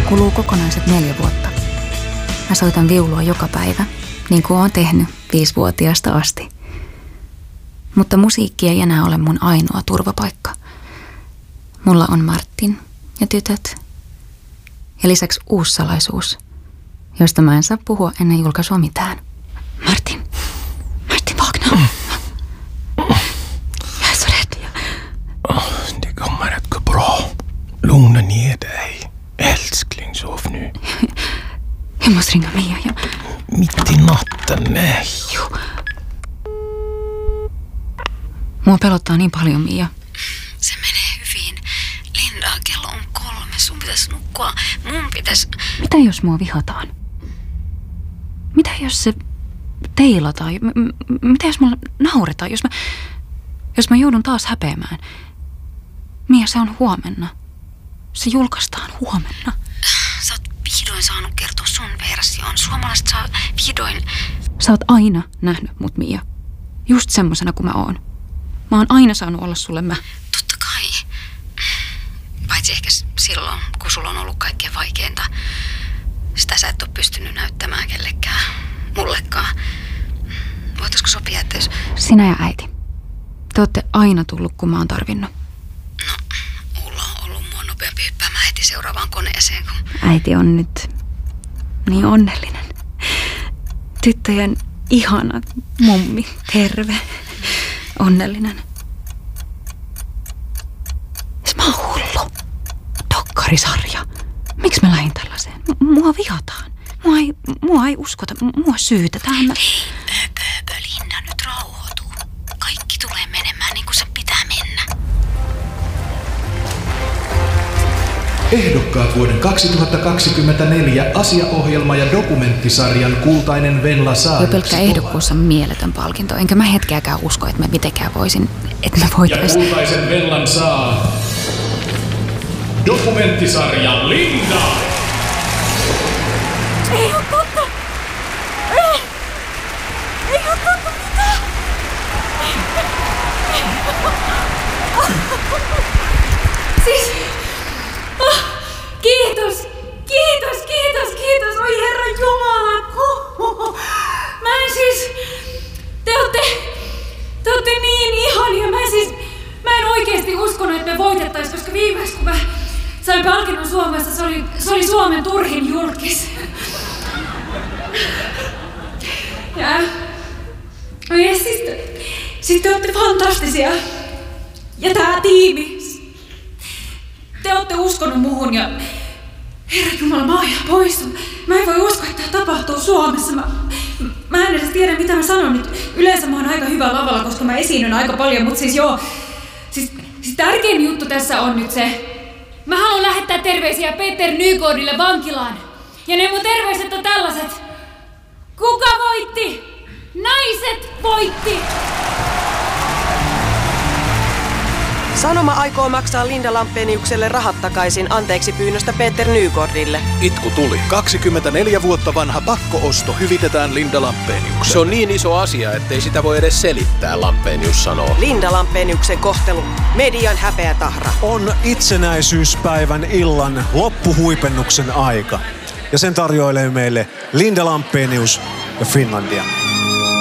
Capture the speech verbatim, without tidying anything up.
kuluu kokonaiset neljä vuotta. Mä soitan viulua joka päivä, niin kuin oon tehnyt viisivuotiaasta asti. Mutta musiikki ei enää ole mun ainoa turvapaikka. Mulla on Martin ja tytöt. Ja lisäksi uusi salaisuus, josta mä en saa puhua ennen julkaisua mitään. Martin. Martin Wagner. Jag är så rädd. Det kommer att gå bra. Lugna ner dig. Älskling, sov nu. Jag måste ringa Mia. Jag... Mitt i natten, nej. Jo. Mua pelottaa niin paljon, Mia. Se menee hyvin. Linda, kello on kolme. Sun pitäisi nukkua. Mun pitäisi... Mitä jos mua vihataan? Mitä jos se teilataan? M- m- mitä jos mulla nauretaan? Jos mä, jos mä joudun taas häpeämään? Mia, se on huomenna. Se julkaistaan huomenna. Sä oot vihdoin saanut kertoa sun version. Suomalaiset saa vihdoin... Sä oot aina nähnyt mut, Mia. Just semmosena kuin mä oon. Mä oon aina saanut olla sulle mä. Totta kai. Paitsi ehkä silloin, kun sulla on ollut kaikkein vaikeinta. Sitä sä et ole pystynyt näyttämään kellekään. Mullekaan. Voitaisko sopia, että jos... Sinä ja äiti. Te ootte aina tullut, kun mä oon tarvinnut. No, Ulla on ollut mua nopeampi hyppäämään heti seuraavaan koneeseen, kun... Äiti on nyt niin onnellinen. Tyttöjen ihana mummi, terve, onnellinen. Mä oon hullu. Dokkarisarja. Miksi mä lähdin tällaiseen? M- mua vihataan. Mua ei, mua ei uskota. Mua syytetään. Mä... Linda, nyt rauhoituu. Kaikki tulee menemään niin kuin sen pitää mennä. Ehdokkaat vuoden kaksituhattakaksikymmentäneljä asiaohjelma- ja dokumenttisarjan Kultainen Venla Saaris. Jo pelkkä ehdokkuus on mieletön palkinto. Enkä mä hetkeäkään usko, että mä mitenkään voisin, että mä voitais... Ja Kultaisen Venlan saa dokumenttisarja Linda. Ei oo totta! Ei! Ei oo totta mitään! Siis... Oh, kiitos! Kiitos, kiitos, kiitos! Oi Herra Jumala! Mä en siis... Te ootte... Te ootte niin ihania! Mä en siis... Mä en oikeesti uskonut, että me voitettais, koska viimeis kun mä sain palkinnon Suomessa, se oli, se oli Suomen turhin julkis. Ja... Ja siis te, siis te ootte fantastisia. Ja tää tiimi. Te ootte uskonut muhun ja... Herra Jumala, mä oon ihan pois. Mä en voi uskoa, että tää tapahtuu Suomessa. Mä, mä en edes tiedä, mitä mä sanon nyt. Yleensä mä oon aika hyvä lavalla, koska mä esiinnyn aika paljon, mutta siis joo... Siis, siis tärkein juttu tässä on nyt se... Mä haluan lähettää terveisiä Peter Nygårdille vankilaan. Ja ne mun terveiset on tällaiset. Kuka voitti? Naiset voitti! Sanoma aikoo maksaa Linda Lampeniukselle rahat takaisin anteeksi pyynnöstä Peter Nygårdille. Itku tuli. kaksikymmentäneljä vuotta vanha pakko-osto hyvitetään Linda Lampeniukselle. Se on niin iso asia, ettei sitä voi edes selittää, Lampenius sanoo. Linda Lampeniuksen kohtelu. Median häpeätahra. On itsenäisyyspäivän illan loppuhuipennuksen aika. Ja sen tarjoilee meille Linda Lampenius ja Finlandia.